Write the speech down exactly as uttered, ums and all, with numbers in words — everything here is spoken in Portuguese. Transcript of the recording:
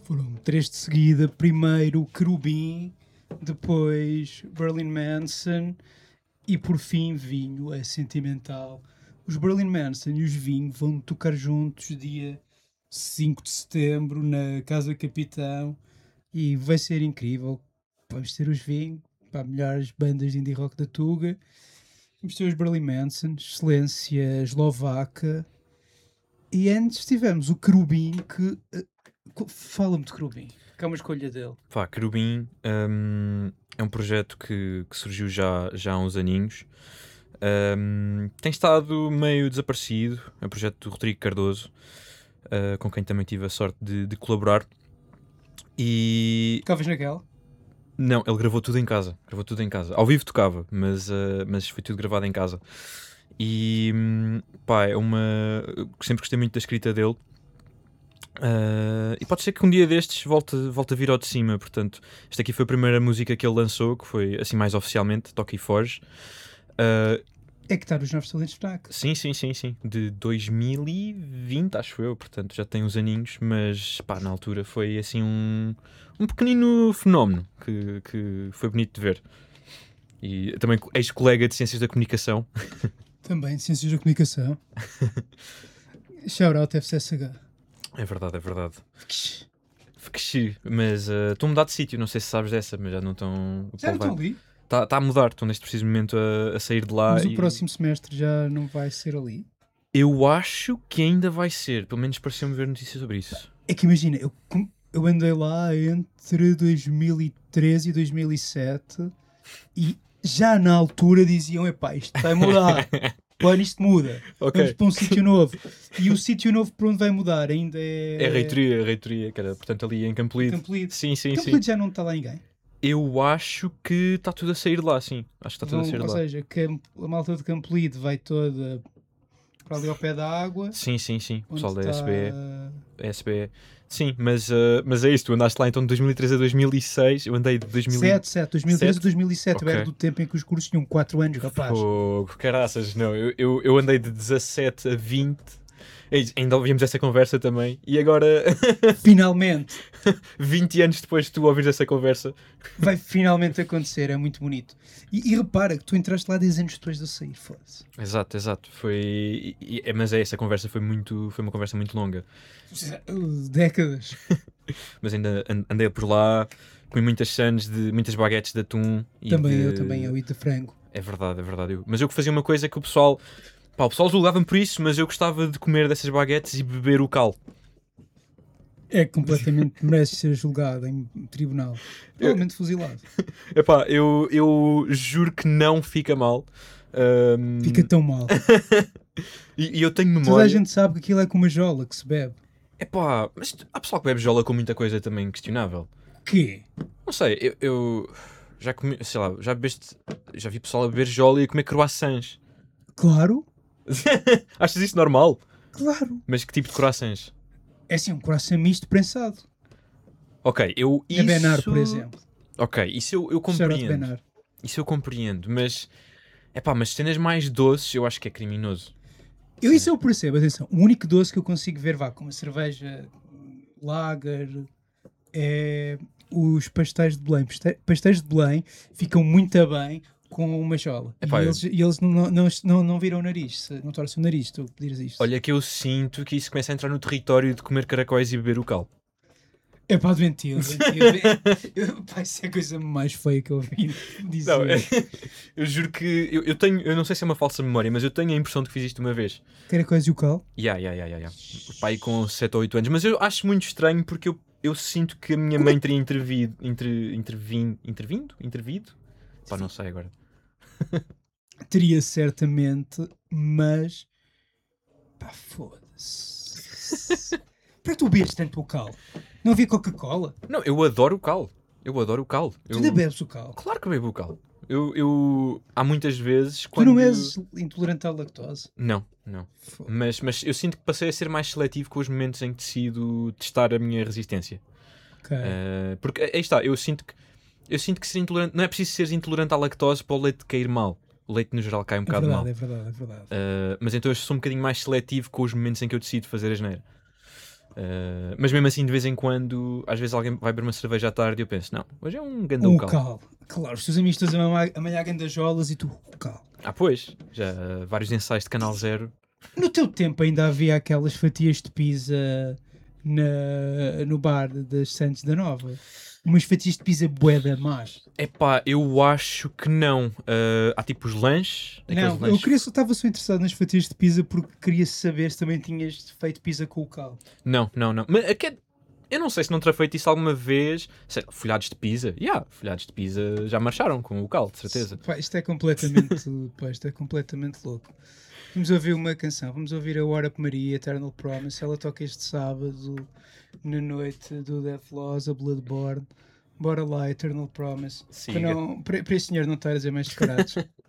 Foram três de seguida. Primeiro Querubim, depois Berlin Manson e por fim Vinho, é sentimental. Os Berlin Manson e os Vinho vão tocar juntos dia cinco de setembro na Casa Capitão e vai ser incrível. Vamos ter os Vinho, para melhores bandas de indie rock da Tuga. Vamos ter os Berlin Manson, excelência eslovaca. E antes tivemos o Querubim, que... Uh, fala-me de Querubim, que é uma escolha dele. Pá, Querubim um, é um projeto que, que surgiu já, já há uns aninhos. Um, tem estado meio desaparecido. É um projeto do Rodrigo Cardoso, uh, com quem também tive a sorte de, de colaborar. E... Tocavas naquela? Não, ele gravou tudo em casa. Gravou tudo em casa. Ao vivo tocava, mas, uh, mas foi tudo gravado em casa. E pá, é uma... sempre gostei muito da escrita dele. Uh, e pode ser que um dia destes volte, volte a vir ao de cima. Portanto, esta aqui foi a primeira música que ele lançou, que foi assim mais oficialmente, Toca e Foge. Uh, é que está nos Novos Talentos F N A C. Sim, sim, sim, sim. De dois mil e vinte, acho eu. Portanto, já tem uns aninhos. Mas pá, na altura foi assim um, um pequenino fenómeno que, que foi bonito de ver. E também ex-colega de Ciências da Comunicação. Também, de Ciências da Comunicação. Shout out F C S H. É verdade, é verdade. Fkshi. Mas estou uh, a mudar de sítio, não sei se sabes dessa, mas já não estão... Já não estão ali? Está tá a mudar, estou neste preciso momento a, a sair de lá. Mas e... o próximo semestre já não vai ser ali? Eu acho que ainda vai ser, pelo menos pareceu-me ver notícias sobre isso. É que imagina, eu, eu andei lá entre dois mil e treze e dois mil e sete e já na altura diziam, epá, isto vai mudar. Quando isto muda, okay. Vamos para um sítio novo. E o sítio novo para onde vai mudar ainda é... É a reitoria, a reitoria, que era, portanto, ali em Campolide. Campolide. Sim, sim, Campolide sim. já não está lá ninguém? Eu acho que está tudo a sair lá, sim. Acho que está tudo Vão, a sair ou lá. Ou seja, que a malta de Campolide vai toda para ali ao pé da água. Sim, sim, sim. O pessoal da está... S B E. S B E. Sim, mas, uh, mas é isso. Tu andaste lá então de dois mil e treze a dois mil e seis. Eu andei de dois mil e sete. sete, dois mil e treze a dois mil e sete. Okay. Eu era do tempo em que os cursos tinham quatro anos, rapaz. Fogo, caraças, não. Eu, eu, eu andei de dezassete a vinte. Ainda ouvimos essa conversa também. E agora... Finalmente! vinte anos depois de tu ouvires essa conversa. Vai finalmente acontecer, é muito bonito. E, e repara que tu entraste lá dez anos depois de eu sair, foda-se. Exato, exato. Foi... E, e, mas é, essa conversa foi, muito, foi uma conversa muito longa. Décadas. Mas ainda andei por lá, comi muitas sandes, de, muitas baguetes de atum. E também de... eu, também eu, e de frango. É verdade, é verdade. Eu... Mas eu que fazia uma coisa que o pessoal... Pá, o pessoal julgava-me por isso, mas eu gostava de comer dessas baguetes e beber o cal. É completamente merece ser julgado em tribunal. Provavelmente fuzilado. Epá, eu, eu juro que não fica mal. Um... Fica tão mal. e, e eu tenho memória... Toda a gente sabe que aquilo é com uma jola que se bebe. Epá, mas há pessoal que bebe jola com muita coisa também questionável. Quê? Não sei, eu, eu já comi, sei lá, já bebeste, já vi pessoal a beber jola e a comer croissants. Claro. Achas isso normal? Claro. Mas que tipo de croissants? É assim, um croissant misto prensado. Ok, eu isso... A Benar, por exemplo. Ok, isso eu, eu compreendo. Isso eu compreendo, mas... Epá, mas cenas mais doces eu acho que é criminoso. Eu isso eu percebo, atenção. O único doce que eu consigo ver, vá, com uma cerveja lager, é os pastéis de Belém. Pastéis de Belém ficam muito bem com uma jola. Epá, e eles, eu... e eles não, não, não, não viram o nariz, não torcem o nariz, tu pedires isto. Olha que eu sinto que isso começa a entrar no território de comer caracóis e beber o cal. É pá, doentio, doentio. Pá, isso é a coisa mais feia que eu ouvi dizer. Não, é, eu juro que eu, eu tenho, eu não sei se é uma falsa memória, mas eu tenho a impressão de que fiz isto uma vez. Caracóis e o cal? Ya, ya, ya, ya. Pai com sete ou oito anos, mas eu acho muito estranho porque eu, eu sinto que a minha mãe teria intervido, inter, intervindo, intervindo? Intervido? Pá, não sei agora. Teria certamente, mas pá, foda-se. Para que tu bebes tanto o cal? Não havia Coca-Cola? Não, eu adoro o cal. Eu adoro o cal. Tu eu... ainda bebes o cal? Claro que bebo o cal. Eu, eu... Há muitas vezes quando... Tu não és intolerante à lactose? Não, não. Mas, mas eu sinto que passei a ser mais seletivo com os momentos em que decido testar a minha resistência. Okay. Uh, porque aí está, eu sinto que eu sinto que ser intolerante, não é preciso ser intolerante à lactose para o leite cair mal. O leite no geral cai um é bocado verdade, mal. É verdade, é verdade. Uh, mas então eu sou um bocadinho mais seletivo com os momentos em que eu decido fazer a asneira. Uh, mas mesmo assim, de vez em quando, às vezes alguém vai beber uma cerveja à tarde e eu penso, não, hoje é um ganda Um local. cal. Claro, os teus amigos todos a mamar- a manhar gandajolas e tu, o cal. Ah, pois, já uh, vários ensaios de Canal Zero. No teu tempo ainda havia aquelas fatias de pizza na, no bar das Santos da Nova? Umas fatias de pizza bué da más. Epá, eu acho que não. Uh, há tipo os lanches. aqueles Não, eu lanches- queria, só estava só interessado nas fatias de pizza porque queria saber se também tinhas feito pizza com o cal. Não, não, não. Mas aque- eu não sei se não terá feito isso alguma vez. Sei lá, folhados de pizza. Yeah, folhados de pizza já marcharam com o cal, de certeza. Pá, isto é completamente, pá, isto é completamente louco. Vamos ouvir uma canção, vamos ouvir a What Up Maria, Eternal Promise. Ela toca este sábado na noite do Death Laws, a Bloodborne. Bora lá, Eternal Promise. Para, Siga. não, para, para este senhor não estar a dizer mais disparados.